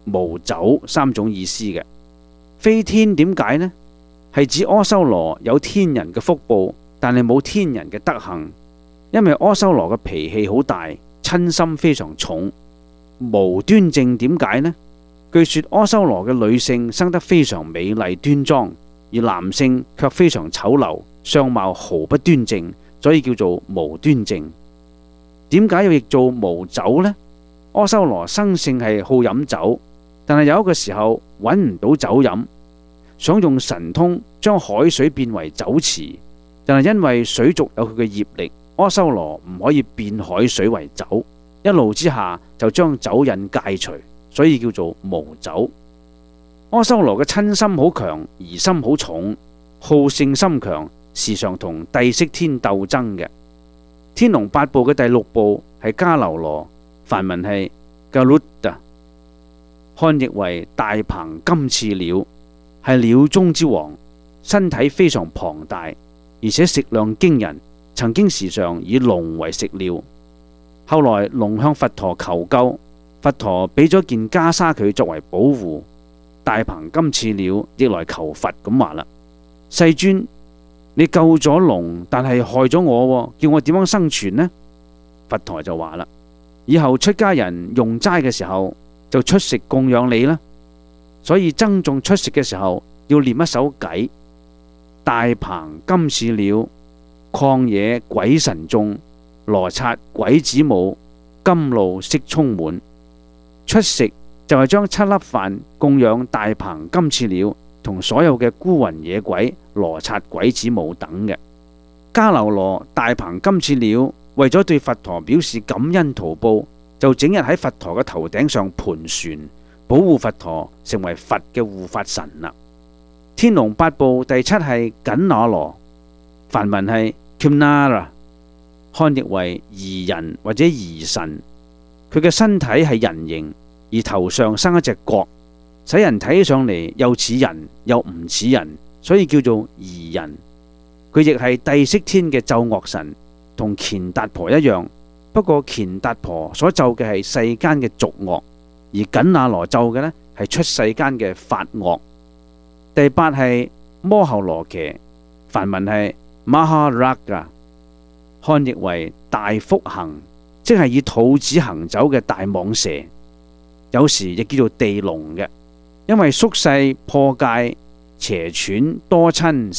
無走三種意思嘅。飛天點解呢？係指阿修羅有天人嘅福報，但係冇天人嘅德行，因為阿修羅嘅脾氣好大，嗔心非常重。無端正點解呢？據說阿修羅嘅女性生得非常美麗端莊，而男性卻非常醜陋，相貌毫不端正，所以叫做無端正。點解要譯做無酒呢？阿修羅生性係好飲酒，但係有一個時候揾唔到酒飲，想用神通將海水變為酒池，但係因為水族有佢嘅業力，阿修羅唔可以變海水為酒，一怒之下就將酒癮戒除，所以叫做無酒。阿修羅嘅嗔心好強，疑心好重，好勝心強，時常同帝釋天鬥爭嘅。天龍八部嘅第六部係迦樓羅，梵文係 Garuda， 漢譯為大鵬金翅鳥，係鳥中之王，身體非常龐大，而且食量驚人，曾經時常以龍為食料。後來龍向佛陀求救，佛陀俾咗件袈裟佢作為保護。大鵬金翅鳥亦來求佛咁話啦：世尊，你救咗龍，但係害咗我，叫我點樣生存呢？佛陀就話啦：以後出家人用齋嘅時候就出食供養你啦。所以僧眾出食嘅時候要念一首偈：大鵬金翅鳥，曠野鬼神眾，羅剎鬼子母，甘露悉充滿。出食就係將7粒飯供養大鵬金翅鳥同所有嘅孤魂野鬼、羅剎鬼子母等嘅。迦樓羅大鵬金翅鳥為咗對佛陀表示感恩圖報，就整日喺佛陀嘅頭頂上盤旋，保護佛陀，成為佛嘅護法神啦。天龍八部第7係緊那羅，梵文係 Kimnara， 漢譯為擬人或者擬神。佢嘅身體係人形，而頭上生一隻角，使人睇起上嚟又似人又唔似人，所以叫做擬人。佢亦係帝釋天嘅奏樂神，同乾達婆一樣。不過乾達婆所奏嘅係世間嘅俗樂，而緊那羅奏嘅呢係出世間嘅法樂。第8係摩睺羅伽，梵文係 Maharaga， 漢譯為大腹行，即係以肚子行走嘅大蟒蛇，有時亦叫做地龍嘅。因為宿世破戒、邪喘、多親、